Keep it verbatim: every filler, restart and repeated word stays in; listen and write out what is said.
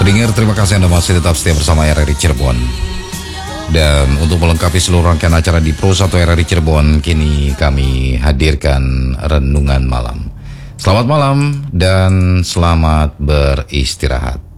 Pendengar, terima kasih Anda masih tetap setia bersama R R I Cirebon. Dan untuk melengkapi seluruh rangkaian acara di Pro satu R R I Cirebon, kini kami hadirkan renungan malam. Selamat malam dan selamat beristirahat.